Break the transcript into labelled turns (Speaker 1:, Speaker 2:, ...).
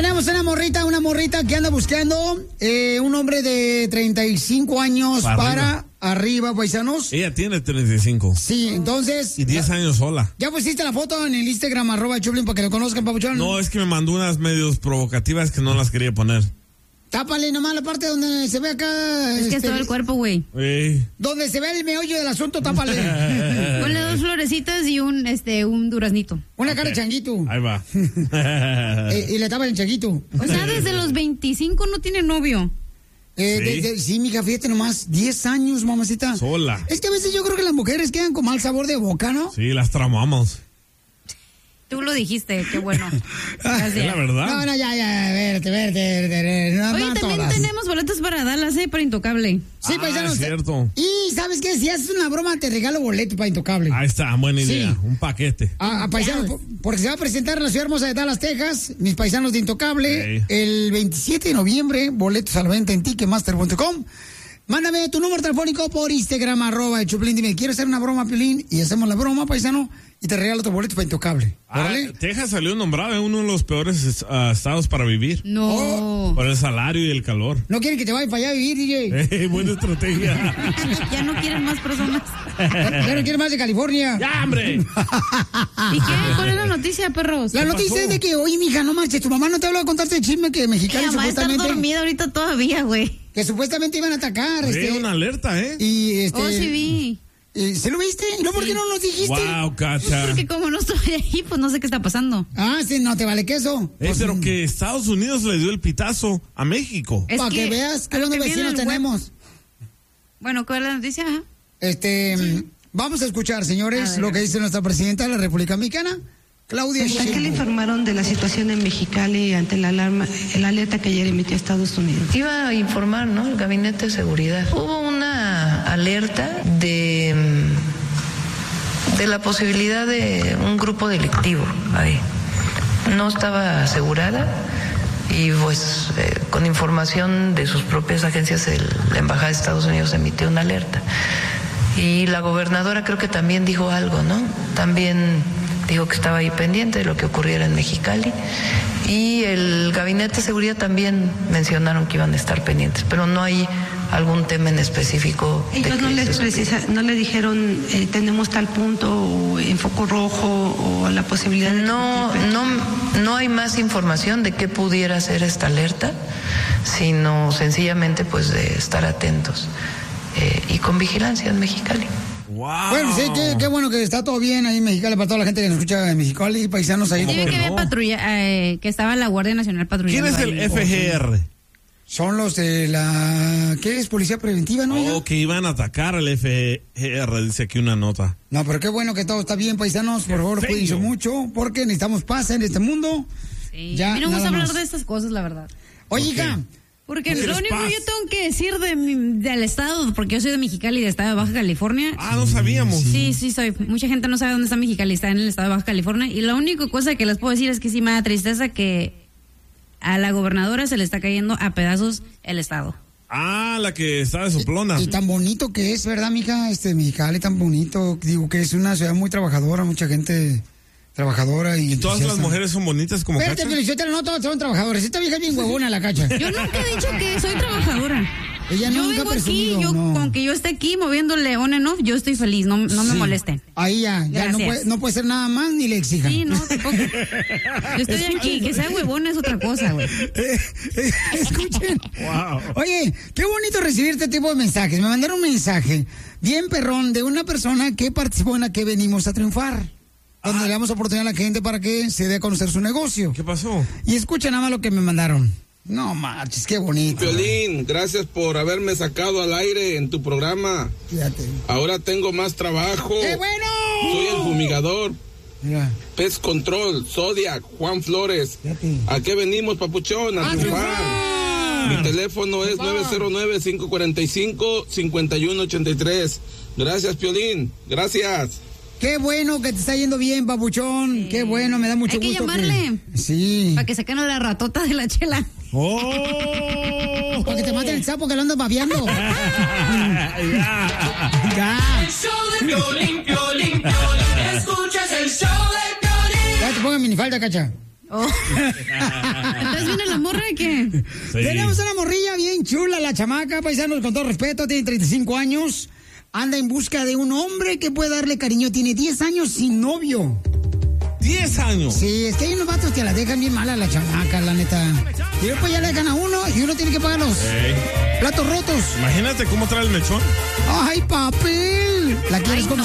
Speaker 1: Tenemos una morrita que anda buscando un hombre de 35 años para arriba, paisanos.
Speaker 2: Ella tiene 35.
Speaker 1: Sí, entonces.
Speaker 2: Y 10 años sola.
Speaker 1: ¿Ya pusiste la foto en el Instagram, @Choplin, para que lo conozcan, papuchón?
Speaker 2: No, es que me mandó unas medios provocativas que no las quería poner.
Speaker 1: Tápale nomás la parte donde se ve acá.
Speaker 3: Es que es todo el cuerpo, güey.
Speaker 1: Donde se ve el meollo del asunto, tápale.
Speaker 3: Ponle 2 florecitas y un duraznito.
Speaker 1: Una cara de changuito.
Speaker 2: Ahí va.
Speaker 1: Y le tapa el changuito.
Speaker 3: O sea, desde los 25 no tiene novio.
Speaker 1: Sí, mija, fíjate nomás, 10 años, mamacita.
Speaker 2: Sola.
Speaker 1: Es que a veces yo creo que las mujeres quedan con mal sabor de boca, ¿no?
Speaker 2: Sí, las tramamos.
Speaker 3: Tú lo dijiste, qué bueno.
Speaker 2: Es la verdad.
Speaker 1: No, ya, verte. No,
Speaker 3: oye, también
Speaker 1: todas.
Speaker 3: Tenemos boletos para Dallas, para Intocable.
Speaker 1: Sí, paisanos.
Speaker 2: Es cierto.
Speaker 1: Y, ¿sabes qué? Si haces una broma, te regalo boleto para Intocable.
Speaker 2: Ahí está, buena idea.
Speaker 1: Sí.
Speaker 2: Un paquete.
Speaker 1: Paisanos, porque se va a presentar en la ciudad hermosa de Dallas, Texas, mis paisanos de Intocable, el 27 de noviembre, boletos a la venta en ticketmaster.com. Mándame tu número telefónico por Instagram, @Choplin. Dime, quiero hacer una broma, Piolín, y hacemos la broma, paisano, y te regalo tu boleto para Intocable.
Speaker 2: Texas salió nombrado en uno de los peores estados para vivir.
Speaker 3: No.
Speaker 2: Por el salario y el calor.
Speaker 1: No quieren que te vayas para allá a vivir, DJ.
Speaker 2: Buena estrategia.
Speaker 3: Ya no quieren más personas.
Speaker 1: Ya no quieren más de California.
Speaker 2: ¡Ya, hombre!
Speaker 3: ¿Y qué? ¿Cuál es la noticia, perros?
Speaker 1: La noticia es de que, oye, mija, no marches, tu mamá no te habló a contarte el chisme que Mexicali
Speaker 3: Mi mamá está
Speaker 1: supuestamente...
Speaker 3: dormida ahorita todavía, güey.
Speaker 1: Que supuestamente iban a atacar.
Speaker 2: Una alerta,
Speaker 1: Y
Speaker 3: sí vi.
Speaker 1: ¿Se lo viste? ¿No? ¿Por qué no nos dijiste?
Speaker 2: Wow, Cacha.
Speaker 3: Porque como no estoy ahí, pues no sé qué está pasando.
Speaker 1: Sí, no te vale queso.
Speaker 2: Pero que Estados Unidos le dio el pitazo a México.
Speaker 1: Para que veas que buenos vecinos tenemos.
Speaker 3: Bueno, ¿cuál es la noticia?
Speaker 1: Vamos a escuchar, señores, lo que dice nuestra presidenta de la República Mexicana, Claudia Sheinbaum.
Speaker 4: ¿A qué le informaron de la situación en Mexicali ante la alerta que ayer emitió Estados Unidos?
Speaker 5: Iba a informar, ¿no? El Gabinete de Seguridad. Hubo una alerta de la posibilidad de un grupo delictivo ahí. No estaba asegurada y pues con información de sus propias agencias la Embajada de Estados Unidos emitió una alerta. Y la gobernadora creo que también dijo algo, ¿no? También dijo que estaba ahí pendiente de lo que ocurriera en Mexicali. Y el Gabinete de Seguridad también mencionaron que iban a estar pendientes, pero no hay algún tema en específico.
Speaker 4: Ellos no le dijeron tenemos tal punto o en foco rojo o la posibilidad de...
Speaker 5: No hay más información de qué pudiera ser esta alerta, sino sencillamente pues de estar atentos y con vigilancia en Mexicali.
Speaker 2: Wow.
Speaker 1: Bueno, sí, qué bueno que está todo bien ahí en Mexicali para toda la gente que nos escucha en Mexicali, paisanos ahí.
Speaker 3: Sí, que había patrulla, que estaba la Guardia Nacional patrullando.
Speaker 2: ¿Quién es el FGR?
Speaker 1: Son los de la... ¿Qué es? Policía Preventiva, ¿no?
Speaker 2: Que iban a atacar al FGR, dice aquí una nota.
Speaker 1: No, pero qué bueno que todo está bien, paisanos. Por favor, cuídense mucho, porque necesitamos paz en este mundo.
Speaker 3: Sí, ya, a mí no me gusta hablar de estas cosas, la verdad.
Speaker 1: Oye, hija...
Speaker 3: Porque lo único que yo tengo que decir del estado, porque yo soy de Mexicali, del estado de Baja California.
Speaker 2: No sabíamos.
Speaker 3: Sí, soy. Mucha gente no sabe dónde está Mexicali, está en el estado de Baja California. Y la única cosa que les puedo decir es que sí me da tristeza que a la gobernadora se le está cayendo a pedazos el estado.
Speaker 2: La que está de soplona.
Speaker 1: Y tan bonito que es, ¿verdad, mija? Mexicali tan bonito. Digo que es una ciudad muy trabajadora, mucha gente... trabajadora y
Speaker 2: todas las mujeres son bonitas como Cacha.
Speaker 1: Espérate, no todas son trabajadoras. Esta vieja es bien huevona, la Cacha.
Speaker 3: Yo nunca he dicho que soy trabajadora.
Speaker 1: Ella
Speaker 3: yo
Speaker 1: nunca
Speaker 3: vengo
Speaker 1: ha presumido,
Speaker 3: aquí,
Speaker 1: no.
Speaker 3: Con que yo esté aquí moviéndole on and off, yo estoy feliz, no me molesten.
Speaker 1: Ahí ya no puede ser nada más ni le exijan.
Speaker 3: Sí, no, tampoco. Yo estoy aquí, que sea huevona es otra cosa, güey.
Speaker 1: Escuchen.
Speaker 2: Wow.
Speaker 1: Oye, qué bonito recibir este tipo de mensajes. Me mandaron un mensaje bien perrón de una persona que participó en la que venimos a triunfar. Donde le damos oportunidad a la gente para que se dé a conocer su negocio.
Speaker 2: ¿Qué pasó?
Speaker 1: Y escucha nada más lo que me mandaron. No manches, qué bonito.
Speaker 6: Piolín, gracias por haberme sacado al aire en tu programa.
Speaker 1: Fíjate.
Speaker 6: Ahora tengo más trabajo.
Speaker 1: ¡Qué bueno!
Speaker 6: Soy el fumigador.
Speaker 1: Mira.
Speaker 6: Pest Control, Zodiac, Juan Flores.
Speaker 1: Fíjate.
Speaker 6: ¿A qué venimos, papuchón? A triunfar. Mi teléfono es 909-545-5183. Gracias, Piolín. Gracias.
Speaker 1: Qué bueno que te está yendo bien, papuchón. Sí. Qué bueno, me da mucho gusto.
Speaker 3: Hay que llamarle.
Speaker 1: Sí.
Speaker 3: Para que saquen la ratota de la chela.
Speaker 2: ¡Oh!
Speaker 1: Para que te maten el sapo que lo andas babeando.
Speaker 2: Ya.
Speaker 1: Ya.
Speaker 7: El show de Piolín. Escuchas el show de Piolín.
Speaker 1: Ya te pongan minifalda, Cacha.
Speaker 3: Oh. ¿Entonces viene la morra de qué?
Speaker 2: Sí.
Speaker 1: Tenemos una morrilla bien chula, la chamaca, paisanos, con todo respeto, tiene 35 años. Anda en busca de un hombre que pueda darle cariño. Tiene 10 años sin novio.
Speaker 2: 10 años.
Speaker 1: Sí, es que hay unos vatos que la dejan bien mala la chamaca, la neta. Y después ya le dejan a uno y uno tiene que pagar los platos rotos.
Speaker 2: Imagínate cómo trae el mechón.
Speaker 1: ¡Ay, papel! ¿La quieres conocer?